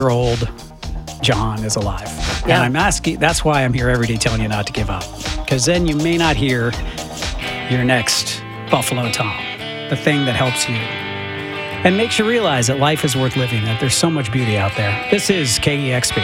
old John is alive. Yeah. And I'm asking, that's why I'm here every day telling you not to give up. Because then you may not hear your next Buffalo Tom, the thing that helps you and makes you realize that life is worth living, that there's so much beauty out there. This is KEXP.